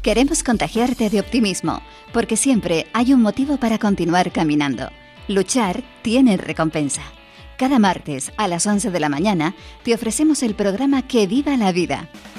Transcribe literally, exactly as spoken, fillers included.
Queremos contagiarte de optimismo, porque siempre hay un motivo para continuar caminando. Luchar tiene recompensa. Cada martes a las once de la mañana te ofrecemos el programa Que Viva la Vida,